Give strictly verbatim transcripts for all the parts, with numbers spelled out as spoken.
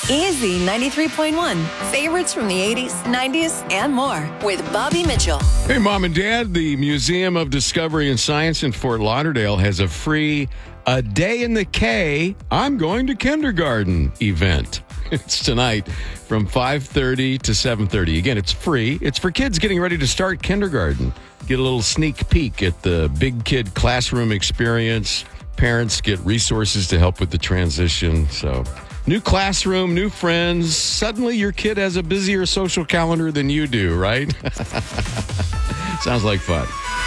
Easy ninety-three point one. Favorites from the eighties, nineties, and more with Bobby Mitchell. Hey, Mom and Dad, the Museum of Discovery and Science in Fort Lauderdale has a free A Day in the K, I'm Going to Kindergarten event. It's tonight from five thirty to seven thirty. Again, it's free. It's for kids getting ready to start kindergarten. Get a little sneak peek at the big kid classroom experience. Parents get resources to help with the transition. So, new classroom, new friends. Suddenly your kid has a busier social calendar than you do, right? Sounds like fun.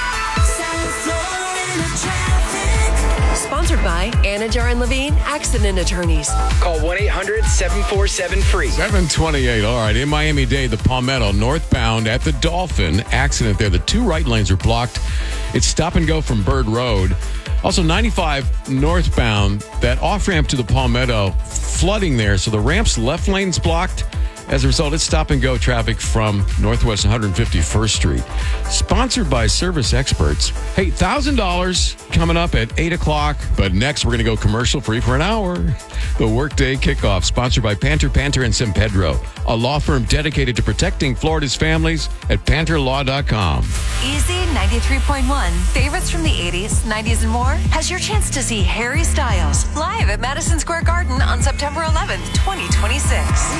Sponsored by Anajar and Levine Accident Attorneys. Call one eight hundred seven four seven free. seven twenty-eight. All right. In Miami-Dade, the Palmetto northbound at the Dolphin. Accident there. The two right lanes are blocked. It's stop and go from Bird Road. Also, ninety-five northbound, that off-ramp to the Palmetto, flooding there. So the ramp's left lane's blocked. As a result, it's stop and go traffic from Northwest one hundred fifty-first Street. Sponsored by Service Experts. Hey, one thousand dollars coming up at eight o'clock. But next, we're going to go commercial free for an hour. The Workday Kickoff, sponsored by Panter, Panter, and San Pedro, a law firm dedicated to protecting Florida's families at panter law dot com. Easy ninety-three point one. Favorites from the eighties, nineties, and more has your chance to see Harry Styles live at Madison Square Garden on September eleventh, twenty twenty-six.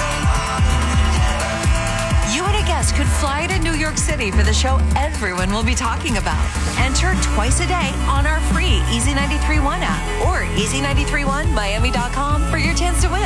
You and a guest could fly to New York City for the show everyone will be talking about. Enter twice a day on our free Easy ninety-three point one app or easy nine three one miami dot com for your chance to win.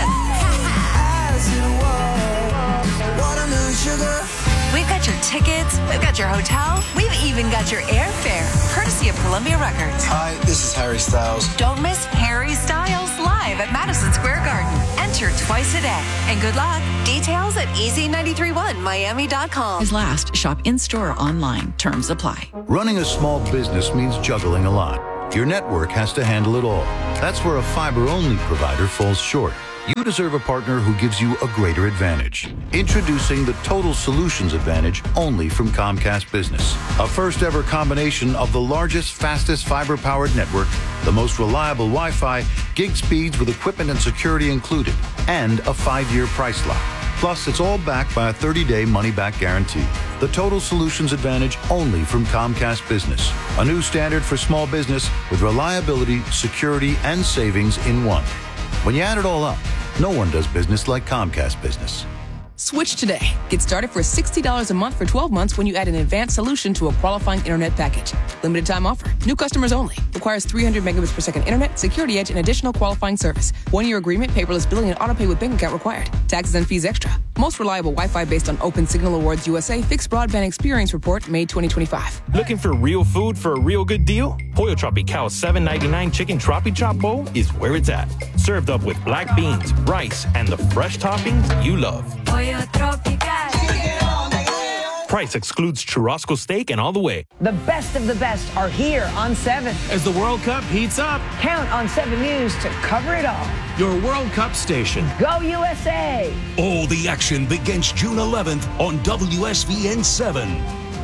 We've got your tickets, we've got your hotel, we've even got your airfare, courtesy of Columbia Records. Hi, this is Harry Styles. Don't miss Harry Styles live at Madison Square Garden. Enter twice a day. And good luck. Details at easy nine three one miami dot com. Is last. Shop in-store or online. Terms apply. Running a small business means juggling a lot. Your network has to handle it all. That's where a fiber-only provider falls short. You deserve a partner who gives you a greater advantage. Introducing the Total Solutions Advantage only from Comcast Business. A first-ever combination of the largest, fastest fiber-powered network, the most reliable Wi-Fi, gig speeds with equipment and security included, and a five-year price lock. Plus, it's all backed by a thirty-day money-back guarantee. The Total Solutions Advantage only from Comcast Business. A new standard for small business with reliability, security, and savings in one. When you add it all up, no one does business like Comcast Business. Switch today. Get started for sixty dollars a month for twelve months when you add an advanced solution to a qualifying internet package. Limited time offer. New customers only. Requires three hundred megabits per second internet, security edge, and additional qualifying service. One-year agreement, paperless billing, and autopay with bank account required. Taxes and fees extra. Most reliable Wi-Fi based on Open Signal Awards U S A Fixed Broadband Experience Report, May twenty twenty-five. Looking for real food for a real good deal? Pollo Tropical's seven ninety-nine chicken Tropi Chop Bowl is where it's at. Served up with black beans, rice, and the fresh toppings you love. Pollo Tropical. Price excludes churrasco steak and all the way. The best of the best are here on seven. As the World Cup heats up, Count on seven News to cover it all. Your World Cup station. Go U S A! All the action begins June eleventh on W S V N seven.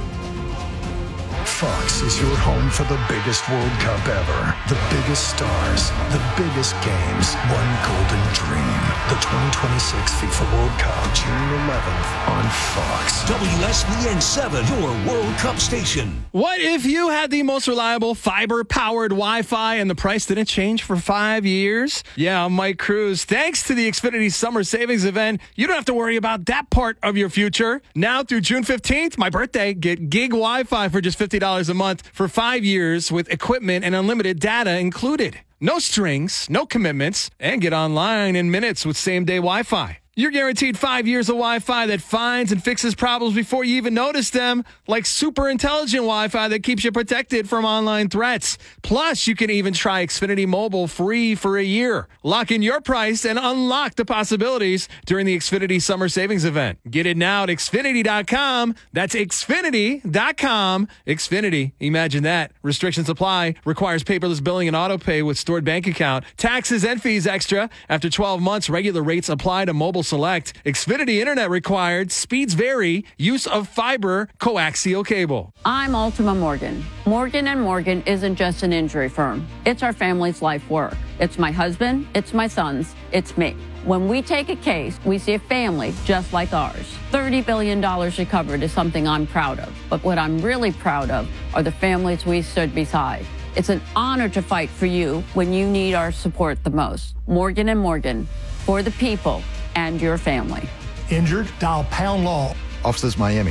Fox is your home for the biggest World Cup ever. The biggest stars, the biggest games, one golden dream. The twenty twenty-six FIFA World Cup, June eleventh on Fox. W S V N seven, your World Cup station. What if you had the most reliable fiber-powered Wi-Fi and the price didn't change for five years? Yeah, I'm Mike Cruz. Thanks to the Xfinity Summer Savings Event, you don't have to worry about that part of your future. Now through June fifteenth, my birthday, get gig Wi-Fi for just fifty dollars a month for five years with equipment and unlimited data included. No strings, no commitments, and get online in minutes with same-day Wi-Fi. You're guaranteed five years of Wi-Fi that finds and fixes problems before you even notice them, like super intelligent Wi-Fi that keeps you protected from online threats. Plus, you can even try Xfinity Mobile free for a year. Lock in your price and unlock the possibilities during the Xfinity Summer Savings Event. Get it now at Xfinity dot com. That's Xfinity dot com. Xfinity. Imagine that. Restrictions apply. Requires paperless billing and autopay with stored bank account. Taxes and fees extra. After twelve months, regular rates apply to mobile Select. Xfinity Internet required. Speeds vary. Use of fiber coaxial cable. I'm Ultima Morgan. Morgan and Morgan isn't just an injury firm. It's our family's life work. It's my husband. It's my sons. It's me. When we take a case, we see a family just like ours. thirty billion dollars recovered is something I'm proud of. But what I'm really proud of are the families we stood beside. It's an honor to fight for you when you need our support the most. Morgan and Morgan, for the people and your family. Injured? Dial Pound Law. Officers Miami.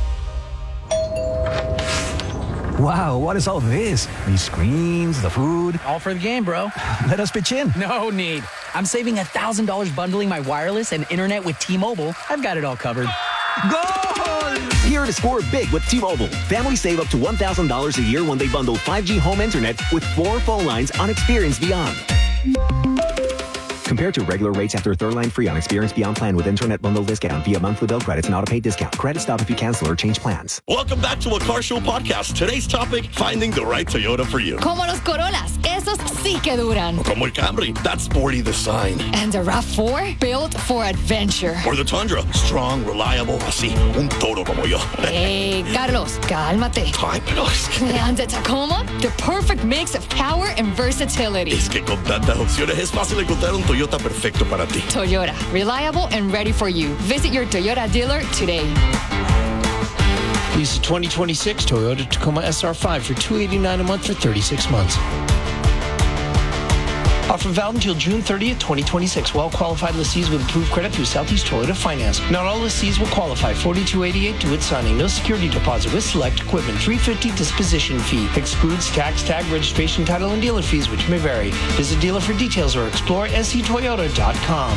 Wow, what is all this? These screens, the food. All for the game, bro. Let us pitch in. No need. I'm saving one thousand dollars bundling my wireless and internet with T-Mobile. I've got it all covered. Goal! Here to score big with T-Mobile. Families save up to one thousand dollars a year when they bundle five G home internet with four phone lines on Experience Beyond. Compared to regular rates after third line free on Experience Beyond plan with internet bundle discount via monthly bill credits and auto-pay discount. Credit stop if you cancel or change plans. Welcome back to a Car Show podcast. Today's topic, finding the right Toyota for you. Como los Corollas, esos sí que duran. Como el Camry, that sporty design. And the RAV four, built for adventure. Or the Tundra, strong, reliable, así, un toro como yo. Hey, Carlos, cálmate. Ay, pero es que... And the Tacoma, the perfect mix of power and versatility. Es que con tantas opciones es fácil encontrar un Toyota perfecto para ti. Toyota, reliable and ready for you. Visit your Toyota dealer today. Use the twenty twenty-six Toyota Tacoma S R five for two hundred eighty-nine dollars a month for thirty-six months. Offer valid until June thirtieth, twenty twenty-six. Well-qualified lessees with approved credit through Southeast Toyota Finance. Not all lessees will qualify. forty-two eighty-eight due at signing. No security deposit with select equipment. three hundred fifty dollars disposition fee. Excludes tax, tag, registration, title, and dealer fees, which may vary. Visit dealer for details or explore S C Toyota dot com.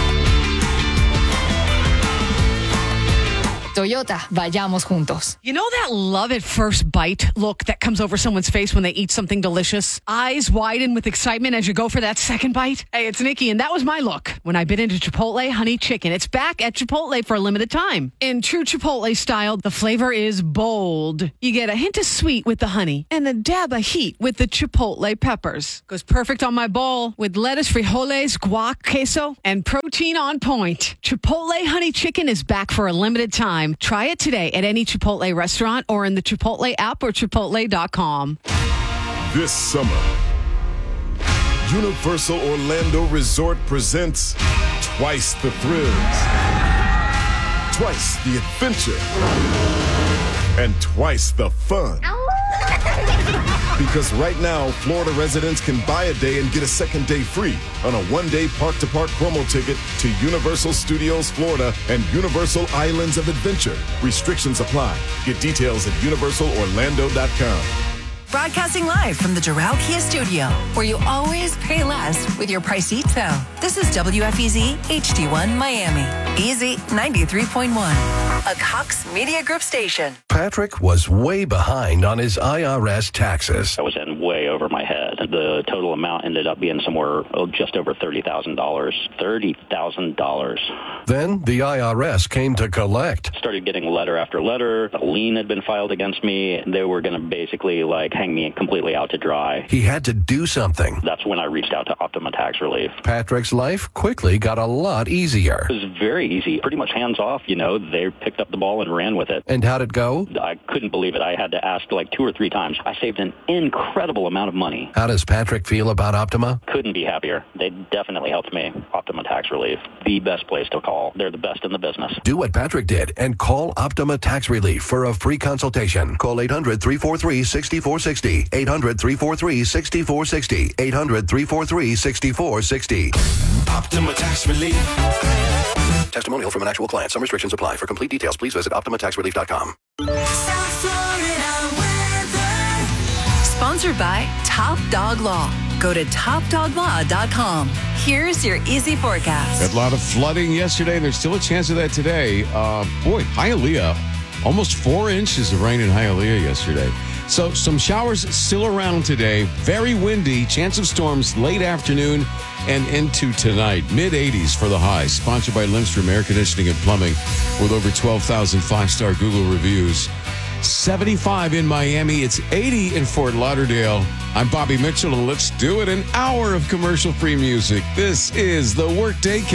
Toyota, vayamos juntos. You know that love at first bite look that comes over someone's face when they eat something delicious? Eyes widen with excitement as you go for that second bite? Hey, it's Nikki, and that was my look when I bit into Chipotle Honey Chicken. It's back at Chipotle for a limited time. In true Chipotle style, the flavor is bold. You get a hint of sweet with the honey and a dab of heat with the Chipotle peppers. Goes perfect on my bowl with lettuce, frijoles, guac, queso, and protein on point. Chipotle Honey Chicken is back for a limited time. Try it today at any Chipotle restaurant or in the Chipotle app or chipotle dot com. This summer, Universal Orlando Resort presents twice the thrills, twice the adventure, and twice the fun. Because right now, Florida residents can buy a day and get a second day free on a one-day park-to-park promo ticket to Universal Studios Florida and Universal Islands of Adventure. Restrictions apply. Get details at universal orlando dot com. Broadcasting live from the Doral Kia studio, where you always pay less with your price each sale. This is W F E Z H D one Miami. Easy ninety-three point one, a Cox Media Group station. Patrick was way behind on his I R S taxes. I was in way over my head. The total amount ended up being somewhere oh, just over thirty thousand dollars. thirty thousand dollars. Then the I R S came to collect. Started getting letter after letter. A lien had been filed against me. They were going to basically like hang me completely out to dry. He had to do something. That's when I reached out to Optima Tax Relief. Patrick's life quickly got a lot easier. It was very easy. Pretty much hands off, you know. They picked up the ball and ran with it. And how'd it go? I couldn't believe it. I had to ask like two or three times. I saved an incredible amount of money. How does Patrick feel about Optima? Couldn't be happier. They definitely helped me. Optima Tax Relief, the best place to call. They're the best in the business. Do what Patrick did and call Optima Tax Relief for a free consultation. Call eight hundred, three four three, six four six zero. eight hundred, three four three, six four six zero. eight hundred, three four three, six four six zero. Optima Tax Relief. Testimonial from an actual client. Some restrictions apply. For complete details, please visit optima tax relief dot com. Sponsored by Top Dog Law. Go to top dog law dot com. Here's your easy forecast. Had a lot of flooding yesterday. There's still a chance of that today. Uh, boy, Hialeah, almost four inches of rain in Hialeah yesterday. So some showers still around today. Very windy. Chance of storms late afternoon and into tonight. mid eighties for the high. Sponsored by Lindstrom Air Conditioning and Plumbing with over twelve thousand five-star Google reviews. seventy-five in Miami. It's eighty in Fort Lauderdale. I'm Bobby Mitchell, and let's do it. An hour of commercial-free music. This is the Workday Cast.